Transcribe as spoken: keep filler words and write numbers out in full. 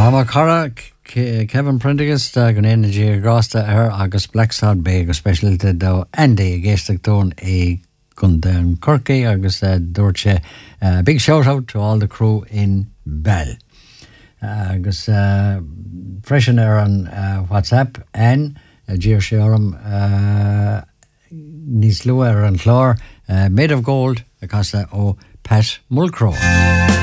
Tá cara Kevin Prendergast gan éidir grasta ar agus Blacksod Bay agus specialte do Andy géisteach tún é gun den Corky agus uh, dúirte uh, big shout out to all the crew in Bell. Uh, agus uh, freisin ar an uh, WhatsApp en uh, dír sé orm uh, níos lua ar an chlár uh, Made of Gold a casa ó Pat Mulcrow.